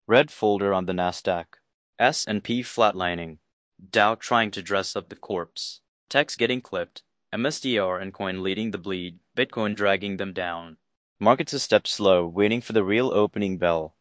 Red folder on the Nasdaq. S&P flatlining. Dow trying to dress up the corpse. Techs getting clipped. MSTR and coin leading the bleed. Bitcoin dragging them down. Markets a step slow, waiting for the real opening bell.